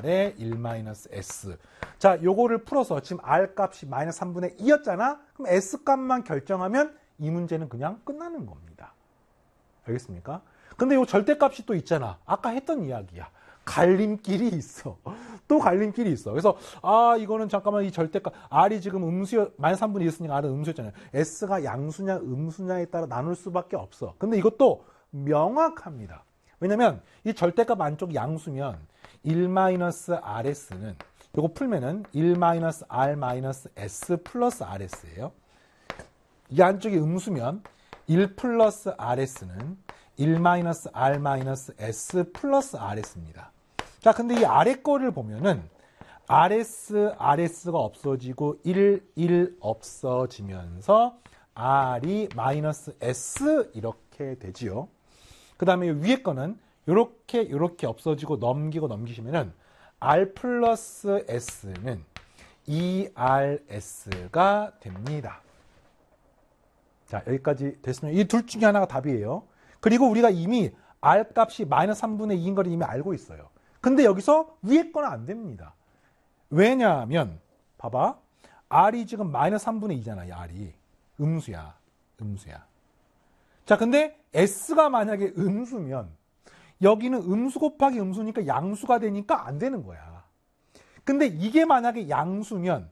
R에 1-S. 자, 요거를 풀어서 지금 R 값이 마이너스 3분의 2였잖아? 그럼 S 값만 결정하면 이 문제는 그냥 끝나는 겁니다. 알겠습니까? 근데 요 절대값이 또 있잖아. 아까 했던 이야기야. 갈림길이 있어. 또 갈림길이 있어. 그래서 이거는 잠깐만 이 절대값 R이 지금 마이너스 3분의 2였으니까 R은 음수였잖아요. S가 양수냐 음수냐에 따라 나눌 수밖에 없어. 근데 이것도 명확합니다. 왜냐면 이 절대값 안쪽 양수면 1-RS는 요거 풀면은 1-R-S 플러스 RS예요. 이 안쪽이 음수면 1+RS는 1-R-S 플러스 RS입니다. 자, 근데 이 아래 거를 보면은 RS가 없어지고 1 없어지면서 R이 -S 이렇게 되지요. 그 다음에 위에 거는 요렇게 없어지고 넘기시면은 R 플러스 S는 2RS가 됩니다. 자, 여기까지 됐으면 이 둘 중에 하나가 답이에요. 그리고 우리가 이미 R 값이 마이너스 3분의 2인 걸 이미 알고 있어요. 근데 여기서 위에 거는 안 됩니다. 왜냐하면 봐봐. R이 지금 마이너스 3분의 2잖아. R이. 음수야. 자, 근데 S가 만약에 음수면 여기는 음수 곱하기 음수니까 양수가 되니까 안 되는 거야. 근데 이게 만약에 양수면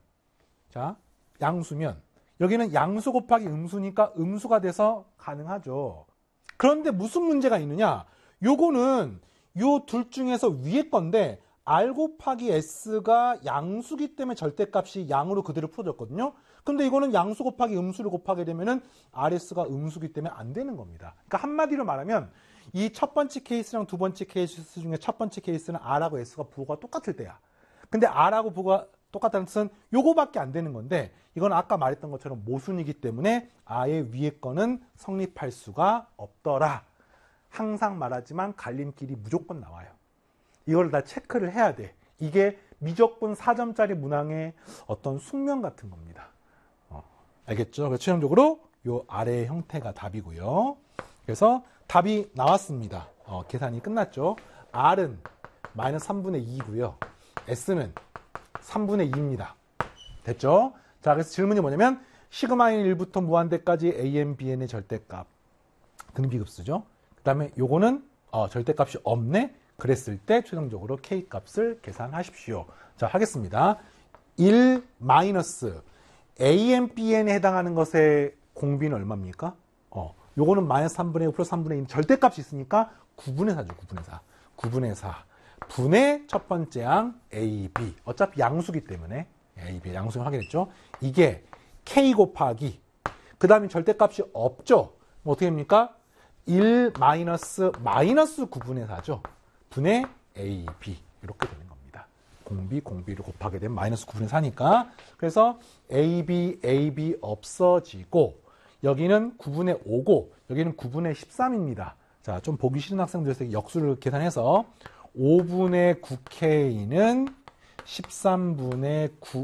여기는 양수 곱하기 음수니까 음수가 돼서 가능하죠. 그런데 무슨 문제가 있느냐? 요거는 요 둘 중에서 위에 건데 R 곱하기 S가 양수기 때문에 절대값이 양으로 그대로 풀어졌거든요. 근데 이거는 양수 곱하기 음수를 곱하게 되면은 RS가 음수기 때문에 안 되는 겁니다. 그러니까 한마디로 말하면 이 첫 번째 케이스랑 두 번째 케이스 중에 첫 번째 케이스는 R하고 S가 부호가 똑같을 때야. 근데 R하고 부호가 똑같다는 뜻은 요거밖에 안 되는 건데 이건 아까 말했던 것처럼 모순이기 때문에 아예 위에 거는 성립할 수가 없더라. 항상 말하지만 갈림길이 무조건 나와요. 이걸 다 체크를 해야 돼. 이게 미적분 4점짜리 문항의 어떤 숙명 같은 겁니다. 알겠죠? 그래서 최종적으로 요 아래의 형태가 답이고요. 그래서 답이 나왔습니다. 계산이 끝났죠. R은 마이너스 3분의 2이고요. S는 3분의 2입니다. 됐죠? 자, 그래서 질문이 뭐냐면 시그마인 1부터 무한대까지 AN, BN의 절대값 등비급수죠. 그 다음에 요거는 절대값이 없네? 그랬을 때 최종적으로 K값을 계산하십시오. 자, 하겠습니다. 1 마이너스 AN, BN에 해당하는 것의 공비는 얼마입니까? 요거는 마이너스 3분의 1 플러스 3분의 2 절대값이 있으니까 9분의 4죠. 9분의 4. 9분의 4. 분의 첫 번째 항 AB. 어차피 양수기 때문에 AB 양수를 확인했죠. 이게 K 곱하기 그 다음에 절대값이 없죠. 뭐 어떻게 됩니까? 1 마이너스 9분의 4죠. 분의 AB 이렇게 되는 겁니다. 공비를 곱하게 되면 마이너스 9분의 4니까 그래서 AB 없어지고 여기는 9분의 5고 여기는 9분의 13입니다. 자, 좀 보기 싫은 학생들에서 역수를 계산해서 5분의 9K는 13분의 9,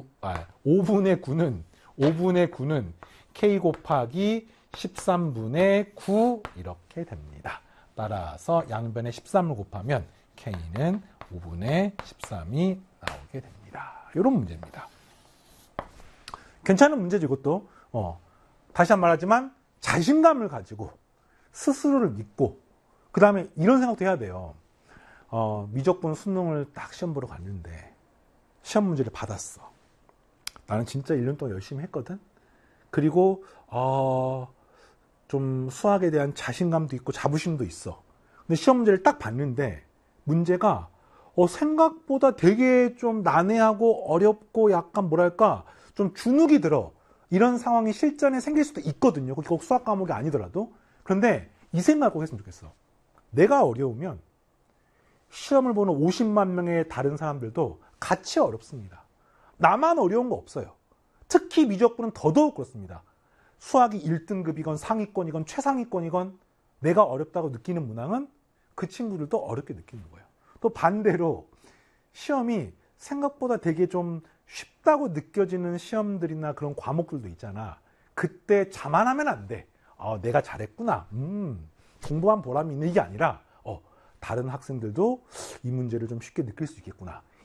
5분의 9는 K 곱하기 13분의 9 이렇게 됩니다. 따라서 양변에 13을 곱하면 K는 5분의 13이 나오게 됩니다. 이런 문제입니다. 괜찮은 문제죠, 이것도. 다시 한 번 말하지만 자신감을 가지고 스스로를 믿고 그 다음에 이런 생각도 해야 돼요. 미적분 수능을 딱 시험 보러 갔는데 시험 문제를 받았어. 나는 진짜 1년 동안 열심히 했거든. 그리고 좀 수학에 대한 자신감도 있고 자부심도 있어. 근데 시험 문제를 딱 봤는데 문제가 생각보다 되게 좀 난해하고 어렵고 약간 뭐랄까 좀 주눅이 들어. 이런 상황이 실전에 생길 수도 있거든요. 꼭 수학 과목이 아니더라도. 그런데 이 생각을 꼭 했으면 좋겠어. 내가 어려우면 시험을 보는 50만 명의 다른 사람들도 같이 어렵습니다. 나만 어려운 거 없어요. 특히 미적분은 더더욱 그렇습니다. 수학이 1등급이건 상위권이건 최상위권이건 내가 어렵다고 느끼는 문항은 그 친구들도 어렵게 느끼는 거예요. 또 반대로 시험이 생각보다 되게 좀 쉽다고 느껴지는 시험들이나 그런 과목들도 있잖아. 그때 자만하면 안 돼. 내가 잘했구나. 공부한 보람이 있는 게 아니라 다른 학생들도 이 문제를 좀 쉽게 느낄 수 있겠구나.